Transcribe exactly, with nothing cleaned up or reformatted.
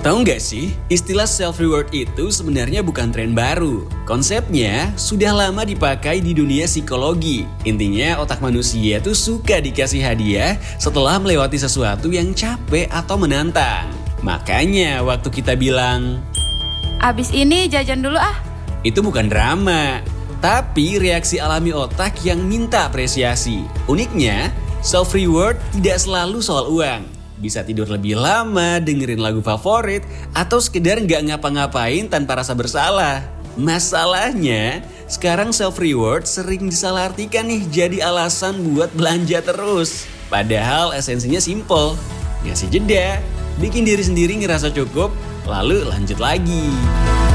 Tahu nggak sih, istilah self-reward itu sebenarnya bukan tren baru. Konsepnya sudah lama dipakai di dunia psikologi. Intinya otak manusia tuh suka dikasih hadiah setelah melewati sesuatu yang capek atau menantang. Makanya waktu kita bilang, "Abis ini jajan dulu ah." itu bukan drama, tapi reaksi alami otak yang minta apresiasi. Uniknya, self-reward tidak selalu soal uang. Bisa tidur lebih lama, dengerin lagu favorit, atau sekedar nggak ngapa-ngapain tanpa rasa bersalah. Masalahnya, sekarang self-reward sering disalahartikan nih jadi alasan buat belanja terus. Padahal esensinya simple, ngasih jeda, bikin diri sendiri ngerasa cukup, lalu lanjut lagi.